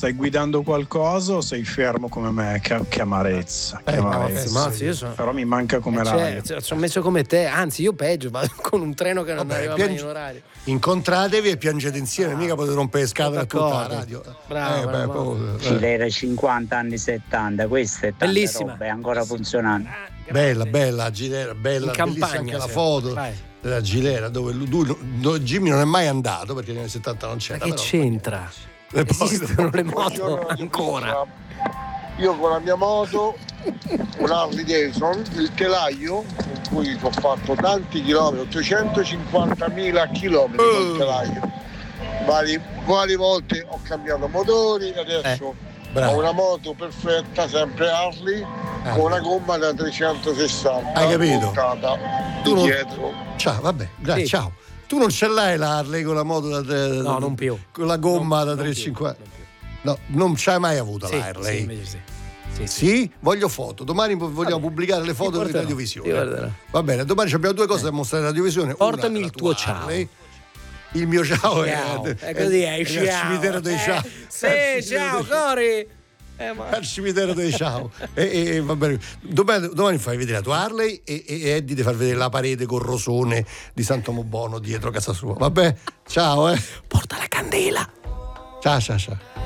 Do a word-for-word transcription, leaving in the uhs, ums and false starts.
stai guidando qualcosa o sei fermo come me? Che, che amarezza, che Eh, amarezza. mazzi, mazzi, io sono- Però mi manca come Eh, radio. cioè, ci ho messo come te, anzi io peggio, ma con un treno che non Vabbè, arriva piangi- mai in orario. Incontratevi e piangete insieme, mica potete rompere le scatole a tutta la d'accordo. radio. Bravo, Eh, beh, bravo. poi- eh. Cilera cinquanta anni settanta, questa è tanta Bellissima. roba, è ancora funzionante. Bella, bella, Gilera, bella, In bellissima campagna, anche la sì. foto Vai. della Gilera dove lui, lui- dove Jimmy non è mai andato perché negli anni settanta non Ma c'era. che però- c'entra? E poi- Esistono le moto ancora. Io con la mia moto, un Harley Davidson, il telaio, con cui ho fatto tanti chilometri, ottocentocinquantamila chilometri con il telaio. Vari, varie volte ho cambiato motori e adesso bravo. ho una moto perfetta, sempre Harley, con una gomma da trecentosessanta. Hai capito? montata Tu di non- dietro. Ciao, vabbè, grazie, Sì. ciao. Tu non ce l'hai la Harley con la moto da tre- No, non più. con la gomma Non- da non più, trecentocinquanta? non più. No, non ci hai mai avuto Sì, la Harley? sì, invece sì. Sì, sì. Sì? Voglio foto. Domani vogliamo pubblicare le foto di porterò, radiovisione. ti guarderò. Va bene, domani abbiamo due cose da mostrare in radiovisione. Portami Una, il la tuo tua ciao. Harley. Il mio ciao, Ciao. è, È così, è il ciao. cimitero dei ciao. Eh, sì, ciao, Cori. Eh, ma... Al cimitero dei ciao. e, e, e va bene. Domani, domani fai vedere la tua Harley e, e, e Eddie ti far vedere la parete con rosone di Santo Mobono dietro casa sua. Vabbè, ciao, eh. Porta la candela. Ciao, ciao, ciao.